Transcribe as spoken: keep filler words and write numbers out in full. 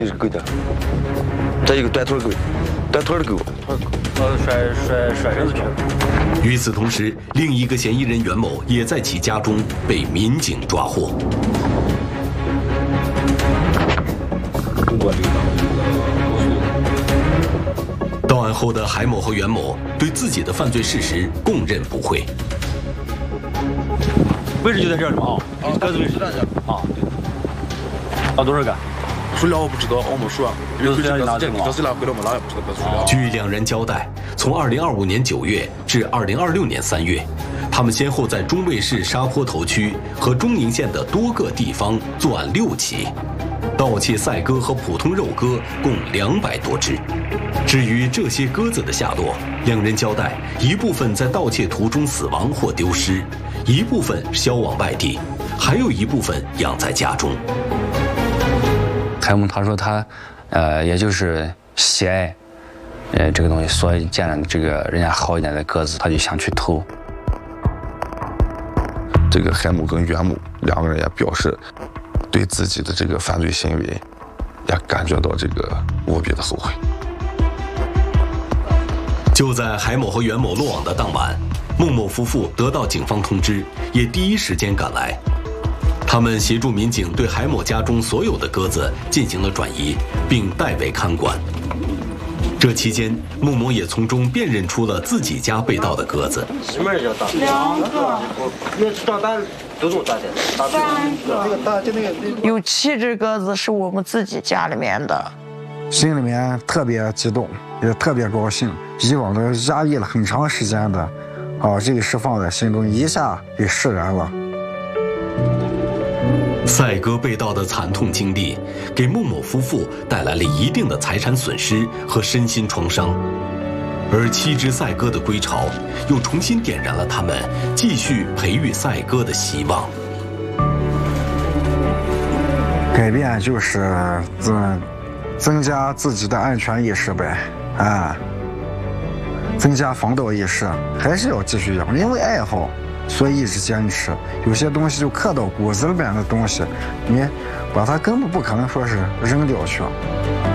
你是狗的，再一个短腿狗，短腿的狗， 呃，甩甩甩绳子去。 与此同时，另一个嫌疑人袁某也在其家中被民警抓获。 通过这个到案后的海某和袁某对自己的犯罪事实供认不讳。 位置就在这儿吗？啊，鸽子位置啊，对。要多少个？ 数量我不知道，我没数啊。因为最近鸽子鸽子来回了，我们哪也不知道鸽子数量。 据两人交代，从二零二五年九月至二零二六年三月，他们先后在中卫市沙坡头区和中宁县的多个地方作案六起，盗窃赛鸽和普通肉鸽共两百多只。至于这些鸽子的下落，两人交代，一部分在盗窃途中死亡或丢失，一部分销往外地，还有一部分养在家中。 海某他说他，呃，也就是喜爱，呃，这个东西，所以见了这个人家好一点的鸽子，他就想去偷。 这个海某跟袁某两个人也表示，对自己的这个犯罪行为，也感觉到这个无比的后悔。 就在海某和袁某落网的当晚，孟某夫妇得到警方通知，也第一时间赶来。他们协助民警对海某家中所有的鸽子进行了转移，并代为看管。这期间，孟某也从中辨认出了自己家被盗的鸽子。 什么人叫大？两个。那长大都这么大的？ 三个。有七只鸽子是我们自己家里面的。 心里面特别激动，也特别高兴，以往的压抑了很长时间的，啊，这个事放在心中，一下给释然了。 赛鸽被盗的惨痛经历，给孟某夫妇带来了一定的财产损失和身心创伤，而七只赛鸽的归巢，又重新点燃了他们继续培育赛鸽的希望。 改变就是增增加自己的安全意识呗，啊，增加防盗意识，还是要继续养，因为爱好。所以一直坚持，有些东西就刻到骨子里边的东西，你把它根本不可能说是扔掉去。